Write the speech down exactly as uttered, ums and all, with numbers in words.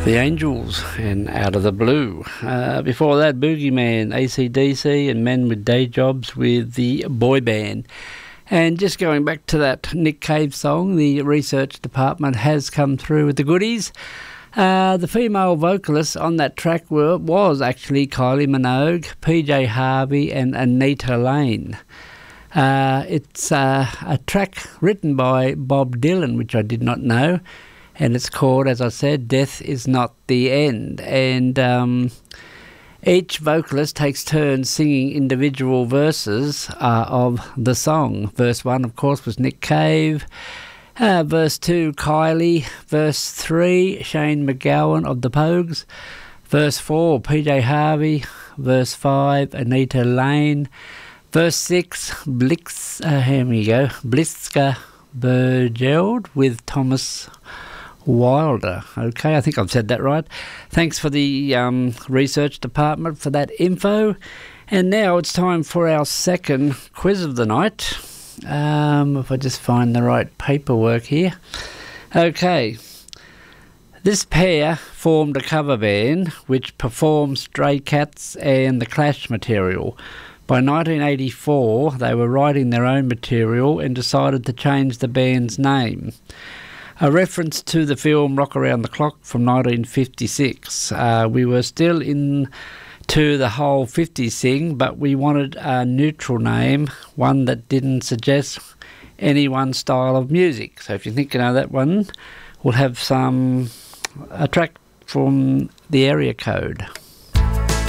The Angels and Out of the Blue. Uh, before that, Boogeyman, A C D C and Men with Day Jobs with the Boy Band. And just going back to that Nick Cave song, the research department has come through with the goodies. Uh, the female vocalists on that track were was actually Kylie Minogue, P J Harvey and Anita Lane. Uh, it's uh, a track written by Bob Dylan, which I did not know. And it's called, as I said, Death Is Not the End. And um, each vocalist takes turns singing individual verses uh, of the song. Verse one, of course, was Nick Cave. Uh, verse two, Kylie. Verse three, Shane MacGowan of the Pogues. Verse four, P J Harvey. Verse five, Anita Lane. Verse six, Blix, uh, here we go, Blitzka Bergeld with Thomas Wilder. Okay, I think I've said that right. Thanks for the um, research department for that info. And now it's time for our second quiz of the night. Um, if I just find the right paperwork here. Okay. This pair formed a cover band which performed Stray Cats and The Clash material. By nineteen eighty-four, they were writing their own material and decided to change the band's name. A reference to the film Rock Around the Clock from nineteen fifty-six. Uh, we were still into the whole fifties thing, but we wanted a neutral name, one that didn't suggest any one style of music. So if you're thinking of that one, we'll have some a track from the area code.